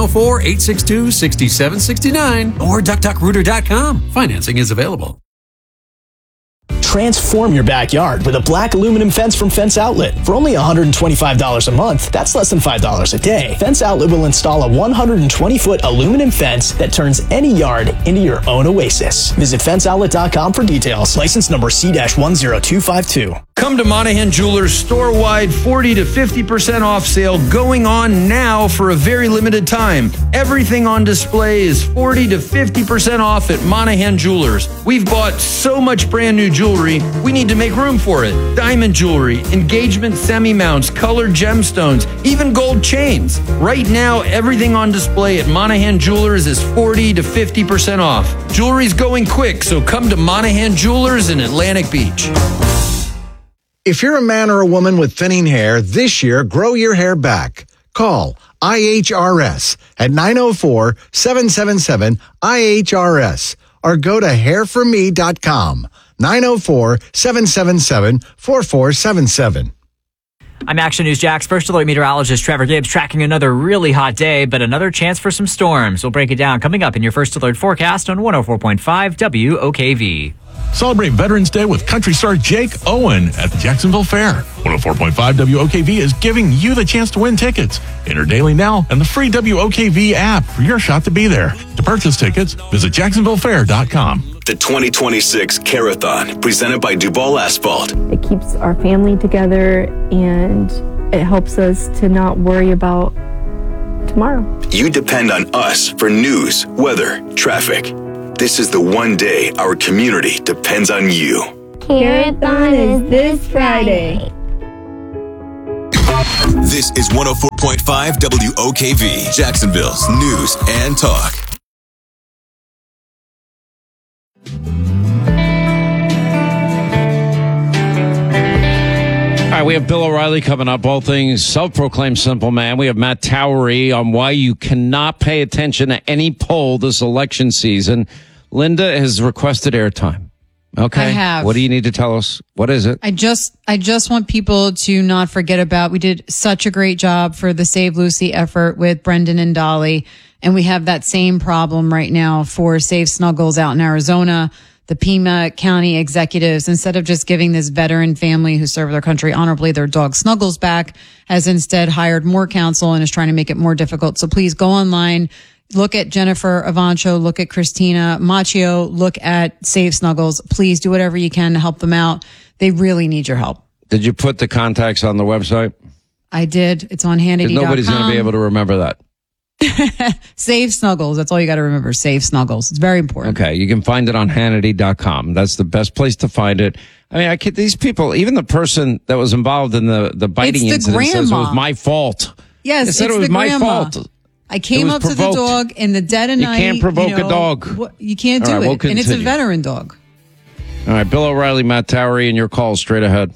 904-862-6769 or duckduckrooter.com. Financing is available. Transform your backyard with a black aluminum fence from Fence Outlet. For only $125 a month, that's less than $5 a day. Fence Outlet will install a 120-foot aluminum fence that turns any yard into your own oasis. Visit fenceoutlet.com for details. License number C-10252. Come to Monahan Jewelers store-wide 40 to 50% off sale going on now for a very limited time. Everything on display is 40 to 50% off at Monahan Jewelers. We've bought so much brand new jewelry, we need to make room for it. Diamond jewelry, engagement semi-mounts, colored gemstones, even gold chains. Right now, everything on display at Monahan Jewelers is 40 to 50% off. Jewelry's going quick, so come to Monahan Jewelers in Atlantic Beach. If you're a man or a woman with thinning hair, this year, grow your hair back. Call IHRS at 904-777-IHRS or go to hairforme.com, 904-777-4477. I'm Action News Jax First Alert meteorologist Trevor Gibbs tracking another really hot day, but another chance for some storms. We'll break it down coming up in your First Alert forecast on 104.5 WOKV. Celebrate Veterans Day with country star Jake Owen at the Jacksonville Fair. 104.5 WOKV is giving you the chance to win tickets. Enter daily now and the free WOKV app for your shot to be there. To purchase tickets, visit jacksonvillefair.com. The 2026 Carathon, presented by Duval Asphalt. It keeps our family together and it helps us to not worry about tomorrow. You depend on us for news, weather, traffic. This is the one day our community depends on you. Carathon is this Friday. This is 104.5 WOKV, Jacksonville's news and talk. All right, we have Bill O'Reilly coming up, all things self-proclaimed simple man. We have Matt Towery on why you cannot pay attention to any poll this election season. Linda has requested airtime. Okay. I have. What do you need to tell us? What is it? I just want people to not forget about, we did such a great job for the Save Lucy effort with Brendan and Dolly. And we have that same problem right now for Save Snuggles out in Arizona. The Pima County executives, instead of just giving this veteran family who served their country honorably their dog Snuggles back, has instead hired more counsel and is trying to make it more difficult. So please go online, look at Jennifer Avancho, look at Christina Macchio, look at Save Snuggles. Please do whatever you can to help them out. They really need your help. Did you put the contacts on the website? I did. It's on Hannity.com. Nobody's going to be able to remember that. Save Snuggles. That's all you got to remember. Save Snuggles. It's very important. Okay. You can find it on Hannity.com. That's the best place to find it. I mean, these people, even the person that was involved in the biting incident says it was my fault. Yes, they said it's it was the my grandma. fault. I came up provoked. to the dog in the dead of night. You can't provoke a dog. You can't do All right, it. we'll And it's a continue. veteran dog. All right. Bill O'Reilly, Matt Towery, and your call straight ahead.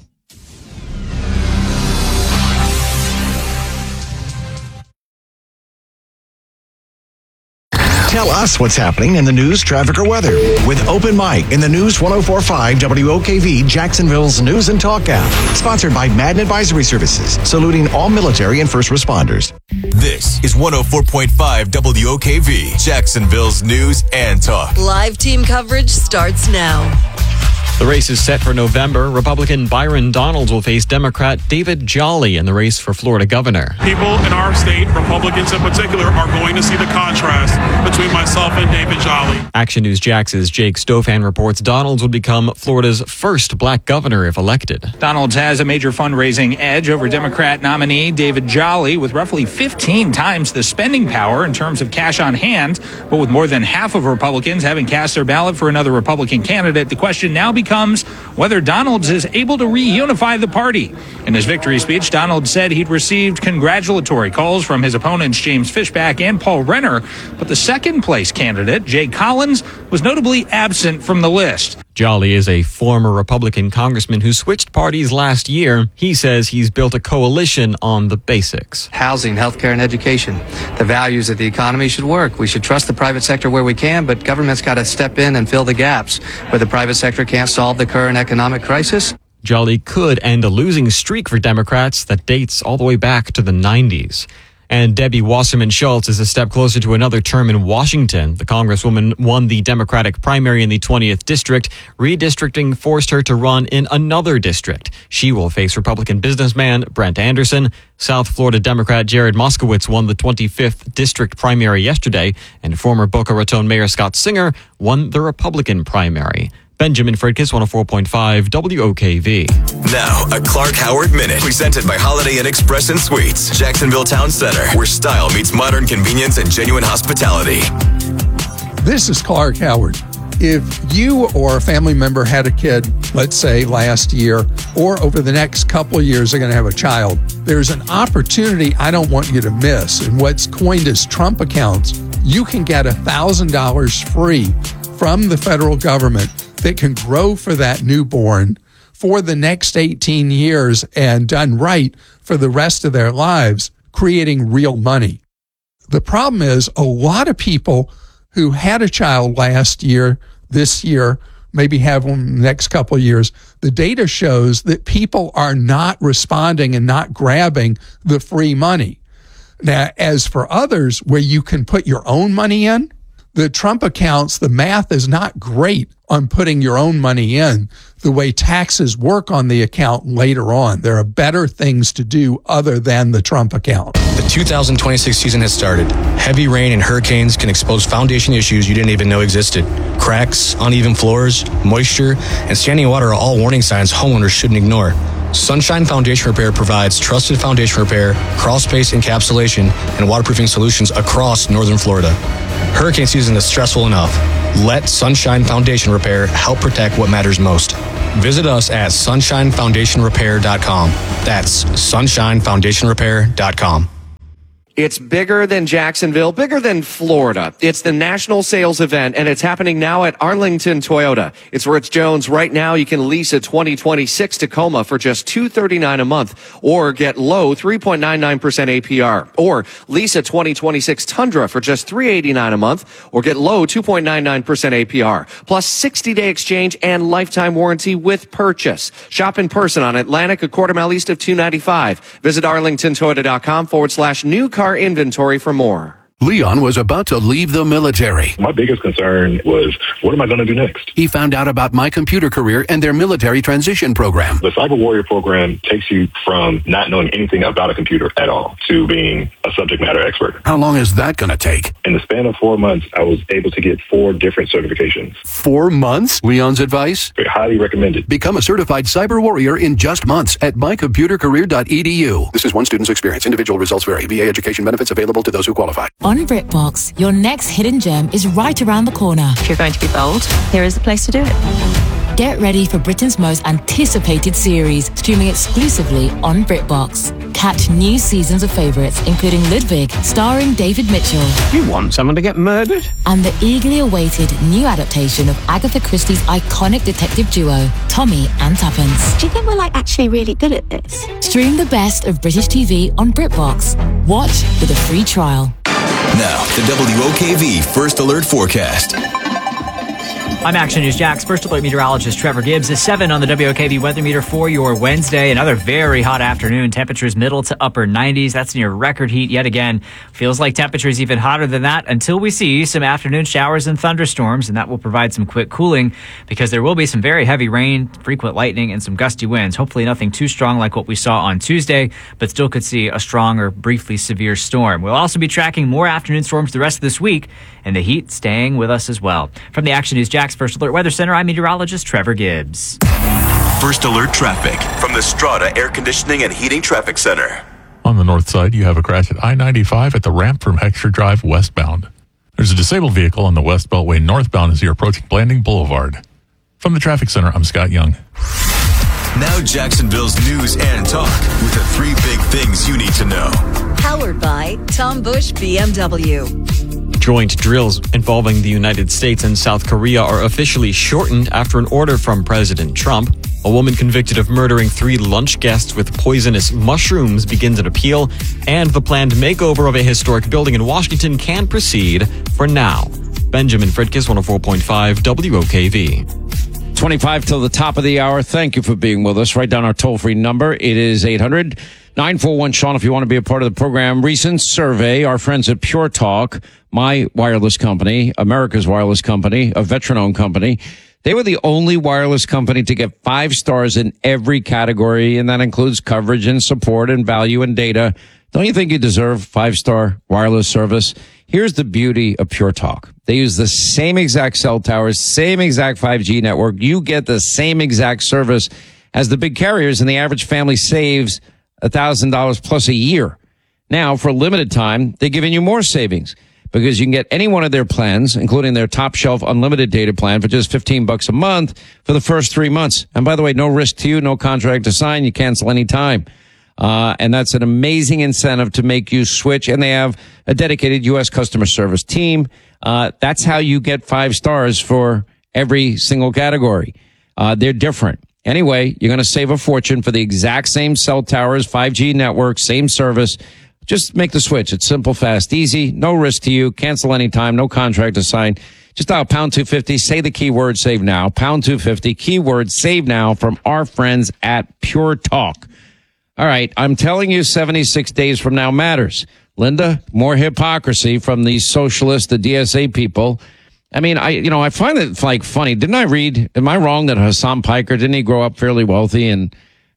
Tell us what's happening in the news, traffic, or weather with Open Mic in the News 104.5 WOKV, Jacksonville's news and talk app. Sponsored by Madden Advisory Services, saluting all military and first responders. This is 104.5 WOKV, Jacksonville's news and talk. Live team coverage starts now. The race is set for November. Republican Byron Donalds will face Democrat David Jolly in the race for Florida governor. People in our state, Republicans in particular, are going to see the contrast between myself and David Jolly. Action News Jax's Jake Stofan reports Donalds would become Florida's first black governor if elected. Donalds has a major fundraising edge over Democrat nominee David Jolly with roughly 15 times the spending power in terms of cash on hand. But with more than half of Republicans having cast their ballot for another Republican candidate, the question now becomes whether Donalds is able to reunify the party. In his victory speech, Donalds said he'd received congratulatory calls from his opponents James Fishback and Paul Renner, but the second place candidate, Jay Collins, was notably absent from the list. Jolly is a former Republican congressman who switched parties last year. He says he's built a coalition on the basics. Housing, healthcare, and education. The values of the economy should work. We should trust the private sector where we can, but government's got to step in and fill the gaps where the private sector can't solve the current economic crisis. Jolly could end a losing streak for Democrats that dates all the way back to the 90s. And Debbie Wasserman Schultz is a step closer to another term in Washington. The Congresswoman won the Democratic primary in the 20th district. Redistricting forced her to run in another district. She will face Republican businessman Brent Anderson. South Florida Democrat Jared Moskowitz won the 25th district primary yesterday, and former Boca Raton Mayor Scott Singer won the Republican primary. Benjamin Fredkis, 104.5 WOKV. Now, a Clark Howard Minute, presented by Holiday Inn Express and Suites, Jacksonville Town Center, where style meets modern convenience and genuine hospitality. This is Clark Howard. If you or a family member had a kid, let's say last year, or over the next couple of years are going to have a child, there's an opportunity I don't want you to miss. In what's coined as Trump accounts, you can get $1,000 free from the federal government that can grow for that newborn for the next 18 years and done right for the rest of their lives, creating real money. The problem is a lot of people who had a child last year, this year, maybe have one in the next couple of years, the data shows that people are not responding and not grabbing the free money. Now, as for others where you can put your own money in, the Trump accounts, the math is not great on putting your own money in the way taxes work on the account later on. There are better things to do other than the Trump account. The 2026 season has started. Heavy rain and hurricanes can expose foundation issues you didn't even know existed. Cracks, uneven floors, moisture, and standing water are all warning signs homeowners shouldn't ignore. Sunshine Foundation Repair provides trusted foundation repair, crawl space encapsulation, and waterproofing solutions across northern Florida. Hurricane season is stressful enough. Let Sunshine Foundation Repair help protect what matters most. Visit us at sunshinefoundationrepair.com. That's sunshinefoundationrepair.com. It's bigger than Jacksonville, bigger than Florida. It's the national sales event, and it's happening now at Arlington Toyota. It's Rich Jones. Right now, you can lease a 2026 Tacoma for just $239 a month, or get low 3.99% APR, or lease a 2026 Tundra for just $389 a month, or get low 2.99% APR, plus 60-day exchange and lifetime warranty with purchase. Shop in person on Atlantic, a quarter mile east of 295. Visit arlingtontoyota.com/new car inventory for more. Leon was about to leave the military. My biggest concern was, what am I going to do next? He found out about My Computer Career and their military transition program. The Cyber Warrior program takes you from not knowing anything about a computer at all to being a subject matter expert. How long is that going to take? In the span of 4 months, I was able to get 4 different certifications. 4 months? Leon's advice? Highly recommended. Become a certified cyber warrior in just months at mycomputercareer.edu. This is one student's experience. Individual results vary. VA education benefits available to those who qualify. On BritBox, your next hidden gem is right around the corner. If you're going to be bold, here is the place to do it. Get ready for Britain's most anticipated series, streaming exclusively on BritBox. Catch new seasons of favourites, including Ludwig, starring David Mitchell. You want someone to get murdered? And the eagerly awaited new adaptation of Agatha Christie's iconic detective duo, Tommy and Tuppence. Do you think we're actually really good at this? Stream the best of British TV on BritBox. Watch with a free trial. Now, the WOKV First Alert Forecast. I'm Action News Jack's First Alert meteorologist Trevor Gibbs. It's 7 on the WOKV weather meter for your Wednesday. Another very hot afternoon. Temperatures middle to upper 90s. That's near record heat yet again. Feels like temperatures even hotter than that until we see some afternoon showers and thunderstorms, and that will provide some quick cooling because there will be some very heavy rain, frequent lightning, and some gusty winds. Hopefully nothing too strong like what we saw on Tuesday, but still could see a strong or briefly severe storm. We'll also be tracking more afternoon storms the rest of this week, and the heat staying with us as well. From the Action News Jack's First Alert Weather Center, I'm meteorologist Trevor Gibbs. First Alert Traffic from the Strata Air Conditioning and Heating Traffic Center. On the north side, you have a crash at I-95 at the ramp from Heckscher Drive westbound. There's a disabled vehicle on the West Beltway northbound as you're approaching Blanding Boulevard. From the Traffic Center, I'm Scott Young. Now Jacksonville's news and talk with the 3 big things you need to know. Powered by Tom Bush BMW. Joint drills involving the United States and South Korea are officially shortened after an order from President Trump. A woman convicted of murdering 3 lunch guests with poisonous mushrooms begins an appeal, and the planned makeover of a historic building in Washington can proceed for now. Benjamin Fritkiss, 104.5 WOKV. 25 till the top of the hour. Thank you for being with us. Write down our toll-free number. It is 800-941-SEAN if you want to be a part of the program. Recent survey, our friends at Pure Talk, my wireless company, America's wireless company, a veteran-owned company, they were the only wireless company to get 5 stars in every category, and that includes coverage and support and value and data. Don't you think you deserve 5-star wireless service? Here's the beauty of Pure Talk. They use the same exact cell towers, same exact 5G network. You get the same exact service as the big carriers, and the average family saves $1,000 plus a year. Now, for a limited time, they're giving you more savings because you can get any one of their plans, including their top shelf unlimited data plan for just $15 a month for the first 3 months. And by the way, no risk to you, no contract to sign. You cancel any time. And that's an amazing incentive to make you switch. And they have a dedicated U.S. customer service team. That's how you get 5 stars for every single category. They're different. Anyway, you're going to save a fortune for the exact same cell towers, 5G network, same service. Just make the switch. It's simple, fast, easy, no risk to you. Cancel anytime, no contract to sign. Just dial pound 250, say the keyword save now, pound 250, keyword save now from our friends at Pure Talk. All right, I'm telling you 76 days from now matters. Linda, more hypocrisy from the socialists, the DSA people. I mean, I find it like funny. Didn't I read, am I wrong that Hassan Piker, didn't he grow up fairly wealthy? And,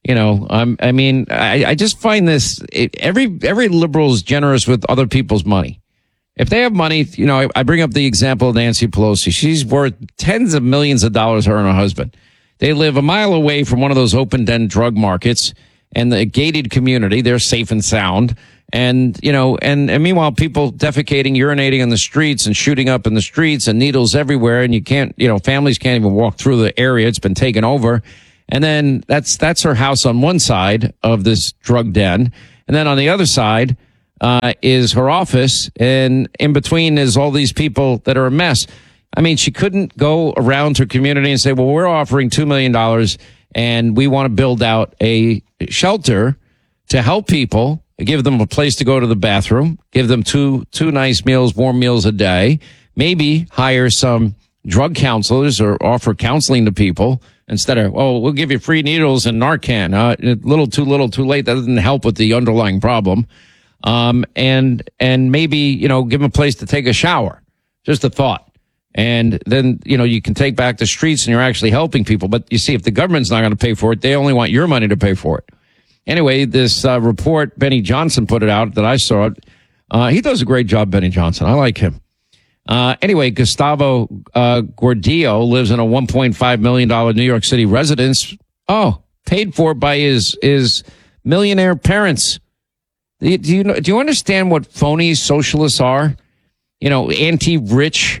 I just find this, every liberal is generous with other people's money. If they have money, I bring up the example of Nancy Pelosi. She's worth tens of millions of dollars, her and her husband. They live a mile away from one of those open den drug markets and the gated community. They're safe and sound. And meanwhile, people defecating, urinating in the streets and shooting up in the streets and needles everywhere. And you can't, families can't even walk through the area. It's been taken over. And then that's her house on one side of this drug den. And then on the other side, is her office. And in between is all these people that are a mess. I mean, she couldn't go around her community and say, well, we're offering $2 million and we want to build out a shelter to help people, give them a place to go to the bathroom, give them two nice meals, warm meals a day, maybe hire some drug counselors or offer counseling to people instead of, we'll give you free needles and Narcan. A little too late. That doesn't help with the underlying problem. And maybe, give them a place to take a shower. Just a thought. And then, you can take back the streets and you're actually helping people. But you see, if the government's not going to pay for it, they only want your money to pay for it. Anyway, this report, Benny Johnson put it out that I saw it. He does a great job, Benny Johnson. I like him. Anyway, Gustavo Gordillo lives in a $1.5 million New York City residence. Paid for by his millionaire parents. Do you understand what phony socialists are? Anti-rich,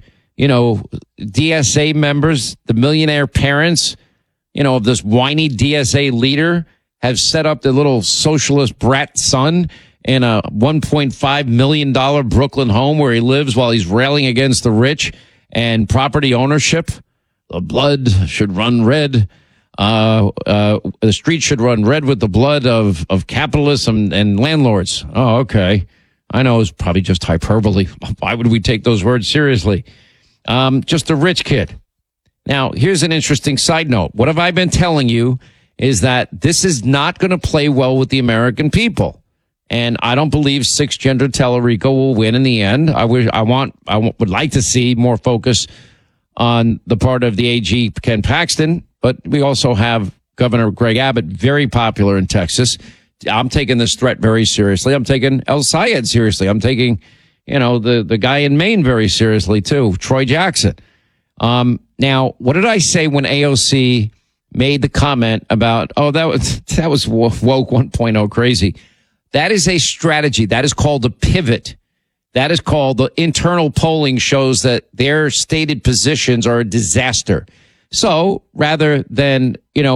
DSA members, the millionaire parents, of this whiny DSA leader have set up the little socialist brat son in a $1.5 million Brooklyn home where he lives while he's railing against the rich and property ownership. The blood should run red. The street should run red with the blood of capitalists and landlords. Oh, okay. I know it's probably just hyperbole. Why would we take those words seriously? Just a rich kid. Now, here's an interesting side note. What have I been telling you is that this is not going to play well with the American people. And I don't believe six-gender Tellerico will win in the end. I would like to see more focus on the part of the AG, Ken Paxton. But we also have Governor Greg Abbott, very popular in Texas. I'm taking this threat very seriously. I'm taking El Sayed seriously. I'm taking, the guy in Maine very seriously too, Troy Jackson. Now, what did I say when AOC made the comment about, that was woke 1.0 crazy? That is a strategy. That is called a pivot. That is called the internal polling shows that their stated positions are a disaster. So rather than,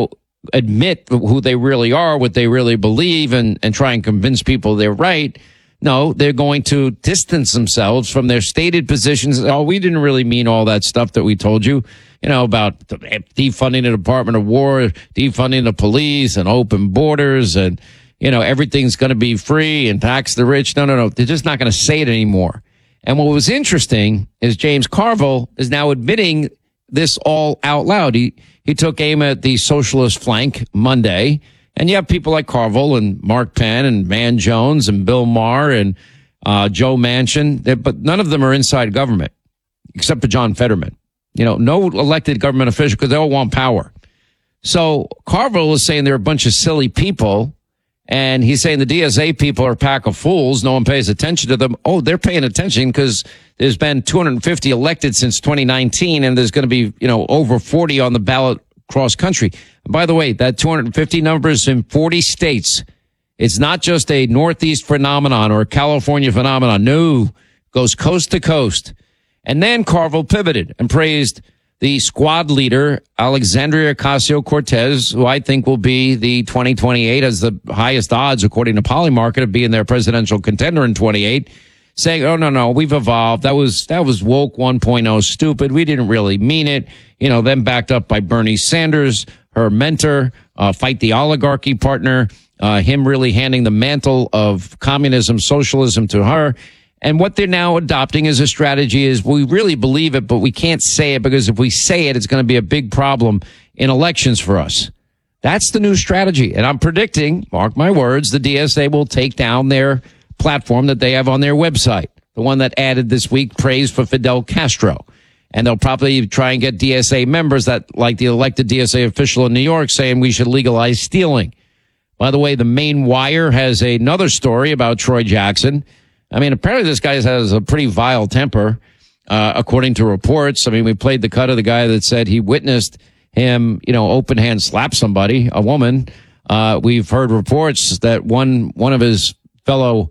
admit who they really are, what they really believe and try and convince people they're right, no, they're going to distance themselves from their stated positions. We didn't really mean all that stuff that we told you, about defunding the Department of War, defunding the police and open borders and, everything's going to be free and tax the rich. No. They're just not going to say it anymore. And what was interesting is James Carville is now admitting this all out loud. He took aim at the socialist flank Monday. And you have people like Carville and Mark Penn and Van Jones and Bill Maher and Joe Manchin. But none of them are inside government, except for John Fetterman. No elected government official because they all want power. So Carville is saying they're a bunch of silly people. And he's saying the DSA people are a pack of fools. No one pays attention to them. They're paying attention because there's been 250 elected since 2019, and there's going to be, over 40 on the ballot cross country. And by the way, that 250 number is in 40 states. It's not just a Northeast phenomenon or a California phenomenon. No, goes coast to coast. And then Carville pivoted and praised the squad leader, Alexandria Ocasio-Cortez, who I think will be the 2028 as the highest odds, according to Polymarket, of being their presidential contender in 28, saying, no, we've evolved. That was woke 1.0 stupid. We didn't really mean it. Then backed up by Bernie Sanders, her mentor, fight the oligarchy partner, him really handing the mantle of communism, socialism to her. And what they're now adopting as a strategy is we really believe it, but we can't say it because if we say it, it's going to be a big problem in elections for us. That's the new strategy. And I'm predicting, mark my words, the DSA will take down their platform that they have on their website, the one that added this week praise for Fidel Castro. And they'll probably try and get DSA members that, like the elected DSA official in New York, saying we should legalize stealing. By the way, the Maine Wire has another story about Troy Jackson. I mean, apparently this guy has a pretty vile temper, according to reports. I mean, we played the cut of the guy that said he witnessed him, open hand slap somebody, a woman. We've heard reports that one of his fellow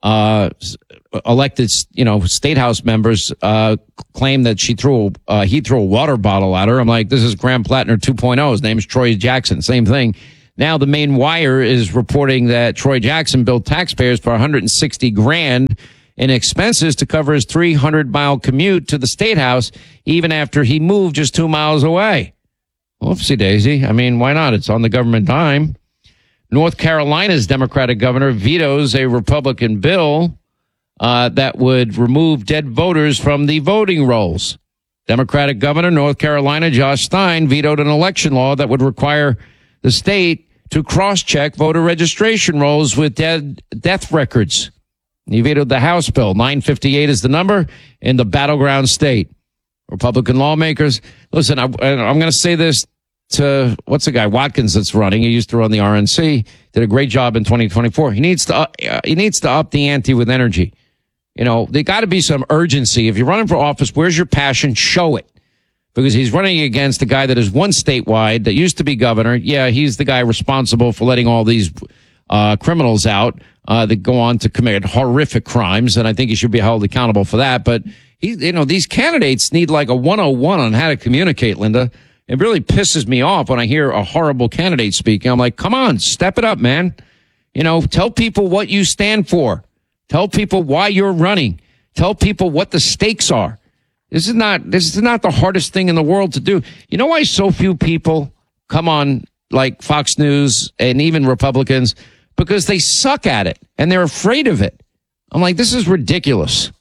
elected, state house members claimed that he threw a water bottle at her. I'm like, this is Graham Plattner 2.0. His name is Troy Jackson. Same thing. Now the Maine Wire is reporting that Troy Jackson billed taxpayers for $160,000 in expenses to cover his 300-mile commute to the State House, even after he moved just 2 miles away. Whoopsie daisy. I mean, why not? It's on the government dime. North Carolina's Democratic governor vetoes a Republican bill that would remove dead voters from the voting rolls. Democratic governor, North Carolina, Josh Stein, vetoed an election law that would require the state to cross-check voter registration rolls with death records. He vetoed the House bill. 958 is the number in the battleground state. Republican lawmakers. Listen, I'm going to say this to, what's the guy, Watkins, that's running. He used to run the RNC. Did a great job in 2024. He needs to up the ante with energy. There got to be some urgency. If you're running for office, where's your passion? Show it. Because he's running against a guy that is won statewide, that used to be governor. Yeah, he's the guy responsible for letting all these criminals out that go on to commit horrific crimes, and I think he should be held accountable for that. But these candidates need like a 101 on how to communicate, Linda. It really pisses me off when I hear a horrible candidate speaking. I'm like, come on, step it up, man. Tell people what you stand for. Tell people why you're running. Tell people what the stakes are. This is not the hardest thing in the world to do. You know why so few people come on like Fox News and even Republicans? Because they suck at it and they're afraid of it. I'm like, this is ridiculous.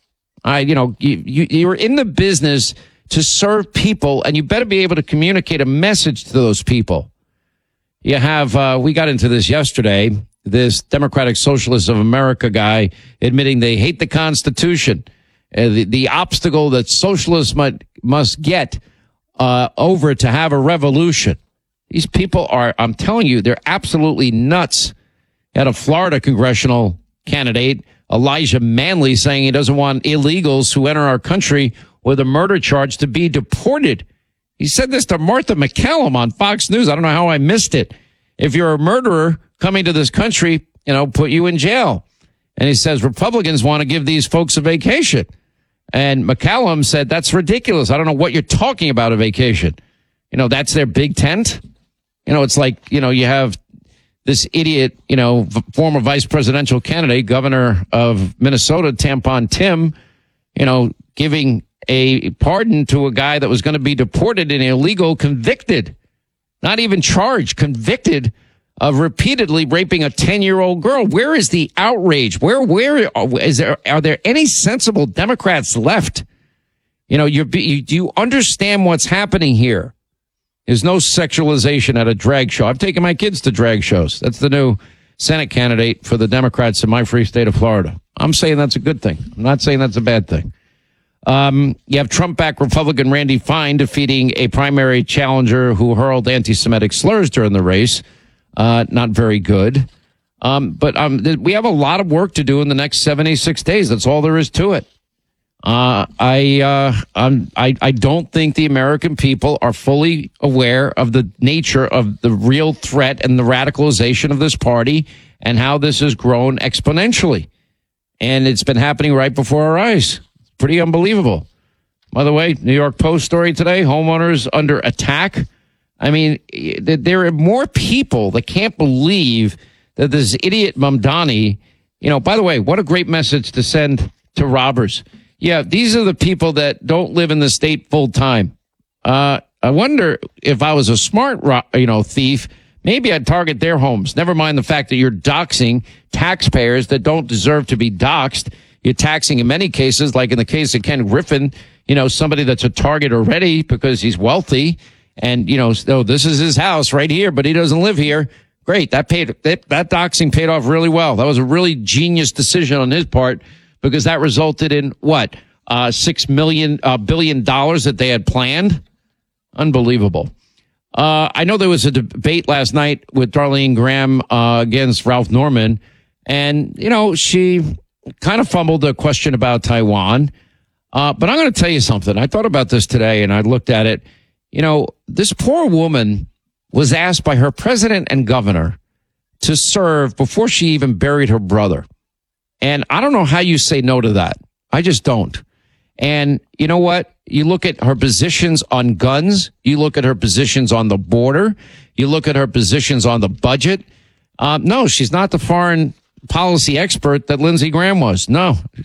You're in the business to serve people, and you better be able to communicate a message to those people. You have, we got into this yesterday, this Democratic Socialists of America guy admitting they hate the Constitution. The obstacle that socialists must get over to have a revolution. These people are, I'm telling you, they're absolutely nuts. Had a Florida congressional candidate, Elijah Manley, saying he doesn't want illegals who enter our country with a murder charge to be deported. He said this to Martha McCallum on Fox News. I don't know how I missed it. If you're a murderer coming to this country, put you in jail. And he says Republicans want to give these folks a vacation. And McCallum said, that's ridiculous. I don't know what you're talking about, a vacation. That's their big tent. It's like, you have this idiot, former vice presidential candidate, governor of Minnesota, Tampon Tim, giving a pardon to a guy that was going to be deported and illegal, convicted, not even charged, convicted of repeatedly raping a 10-year-old girl. Where is the outrage? Where are there any sensible Democrats left? Do you understand what's happening here? There's no sexualization at a drag show. I've taken my kids to drag shows. That's the new Senate candidate for the Democrats in my free state of Florida. I'm saying that's a good thing. I'm not saying that's a bad thing. You have Trump-backed Republican Randy Fine defeating a primary challenger who hurled anti-Semitic slurs during the race. Not very good. But we have a lot of work to do in the next 76 days. That's all there is to it. I don't think the American people are fully aware of the nature of the real threat and the radicalization of this party and how this has grown exponentially. And it's been happening right before our eyes. It's pretty unbelievable. By the way, New York Post story today, homeowners under attack. I mean, there are more people that can't believe that this idiot Mamdani, by the way, what a great message to send to robbers. Yeah, these are the people that don't live in the state full time. I wonder if I was a smart, thief, maybe I'd target their homes. Never mind the fact that you're doxing taxpayers that don't deserve to be doxed You're taxing in many cases, like in the case of Ken Griffin, somebody that's a target already because he's wealthy and, this is his house right here, but he doesn't live here. Great. That doxing paid off really well. That was a really genius decision on his part because that resulted in what? $6 billion that they had planned. Unbelievable. I know there was a debate last night with Darlene Graham against Ralph Norman, and she kind of fumbled a question about Taiwan. But I'm going to tell you something. I thought about this today, and I looked at it. This poor woman was asked by her president and governor to serve before she even buried her brother, and I don't know how you say no to that. I just don't. And you know what? You look at her positions on guns. You look at her positions on the border. You look at her positions on the budget. No, she's not the foreign policy expert that Lindsey Graham was. No,